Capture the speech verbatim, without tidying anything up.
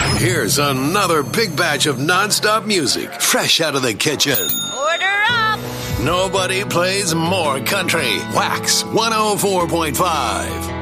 Here's another big batch of nonstop music, fresh out of the kitchen. Order up! Nobody plays more country. Wax one oh four point five.